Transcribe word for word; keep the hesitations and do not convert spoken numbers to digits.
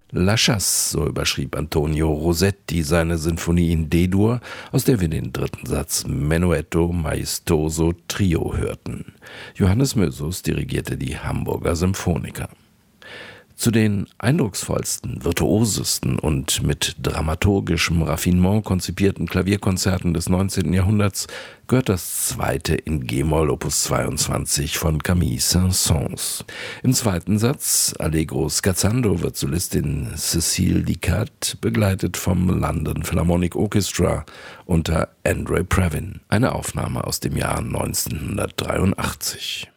La Chasse, so überschrieb Antonio Rossetti seine Sinfonie in D-Dur, aus der wir den dritten Satz Menuetto Maestoso Trio hörten. Johannes Mösus dirigierte die Hamburger Symphoniker. Zu den eindrucksvollsten, virtuosesten und mit dramaturgischem Raffinement konzipierten Klavierkonzerten des neunzehnten Jahrhunderts gehört das zweite in G-Moll Opus zweiundzwanzig von Camille Saint-Saëns. Im zweiten Satz, Allegro scherzando, wird Solistin Cécile Dicat begleitet vom London Philharmonic Orchestra unter Andre Previn. Eine Aufnahme aus dem Jahr neunzehnhundertdreiundachtzig.